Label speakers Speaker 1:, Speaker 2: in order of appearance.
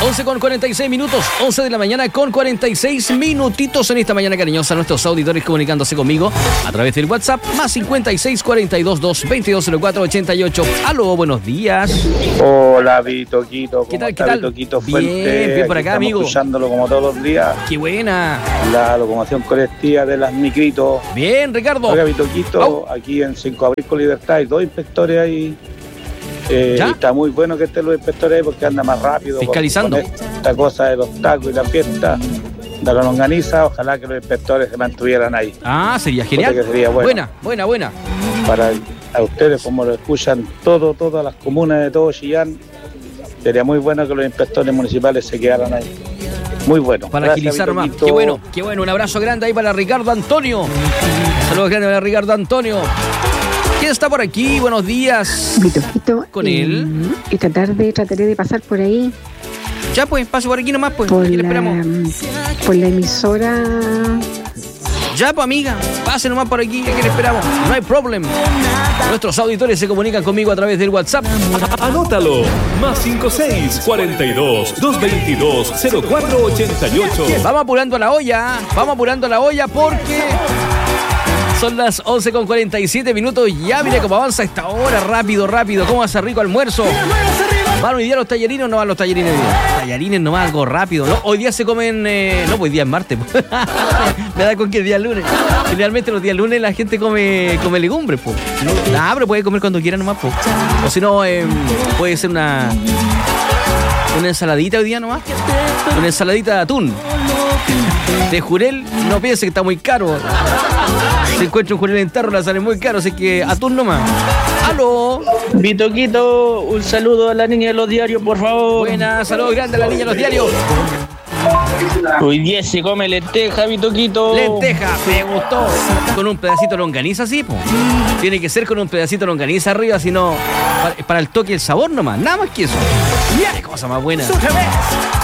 Speaker 1: 11 con 46 minutos, 11 de la mañana con 46 minutitos en esta mañana cariñosa. Nuestros auditores comunicándose conmigo a través del WhatsApp más 56 42 2 22 04 88. Aló, buenos días.
Speaker 2: Hola, Vitoquito.
Speaker 1: ¿Qué tal? ¿Qué tal?
Speaker 2: Vitoquito Fuente.
Speaker 1: Bien por acá, amigo.
Speaker 2: Escuchándolo como todos los días.
Speaker 1: Qué buena.
Speaker 2: La locomoción colectiva de las micritos.
Speaker 1: Bien, Ricardo.
Speaker 2: Oiga, Vitoquito, aquí en 5 de Abril con Libertad hay 2 inspectores ahí.
Speaker 1: ¿Ya?
Speaker 2: Está muy bueno que estén los inspectores ahí porque anda más rápido.
Speaker 1: Fiscalizando.
Speaker 2: Con esta cosa de los tacos y la fiesta de la longaniza, ojalá que los inspectores se mantuvieran ahí.
Speaker 1: Ah, sería genial.
Speaker 2: Que sería bueno.
Speaker 1: Buena.
Speaker 2: Para a ustedes, como lo escuchan todas las comunas de todo Chillán, sería muy bueno que los inspectores municipales se quedaran ahí. Muy bueno.
Speaker 1: Para
Speaker 2: Gracias,
Speaker 1: agilizar más.
Speaker 2: Vitoquito.
Speaker 1: Qué bueno. Un abrazo grande ahí para Ricardo Antonio. Saludos grandes para Ricardo Antonio. ¿Quién está por aquí? Buenos días.
Speaker 3: Vitoquito.
Speaker 1: Con él.
Speaker 3: Esta tarde trataré de pasar por ahí.
Speaker 1: Ya pues, pase por aquí nomás, pues.
Speaker 3: Por
Speaker 1: Aquí le
Speaker 3: la,
Speaker 1: esperamos.
Speaker 3: por la emisora.
Speaker 1: Ya pues, amiga, pase nomás por aquí, aquí le esperamos. No hay problema. Nuestros auditores se comunican conmigo a través del WhatsApp.
Speaker 4: Anótalo. Más 56 42 222 0488.
Speaker 1: Vamos apurando la olla porque son las 11 con 47 minutos. Ya mira cómo avanza esta hora, rápido. Cómo hace rico almuerzo. ¿Van hoy día los tallarinos o no van los tallarines hoy día? Tallarines nomás, algo rápido. No, hoy día se comen... No, pues hoy día es martes. Me da con que el día es lunes. Generalmente los días lunes la gente come legumbres, pues. Pero puede comer cuando quiera nomás, pues. O si no, puede ser una ensaladita hoy día nomás. Una ensaladita de atún. De jurel, no piense que está muy caro. Si encuentra un jurel en tarro, la sale muy caro, así que atún nomás. ¡Aló!
Speaker 5: Vitoquito, un saludo a la niña de los diarios, por favor.
Speaker 1: Buenas, saludos grandes a la niña de los diarios.
Speaker 5: Hoy día se come lenteja, Vitoquito.
Speaker 1: Lenteja, me gustó. Con un pedacito de longaniza, sí, po. Tiene que ser con un pedacito de longaniza arriba, si no, para el toque y el sabor nomás. Nada más que eso. Mira qué cosa más buena.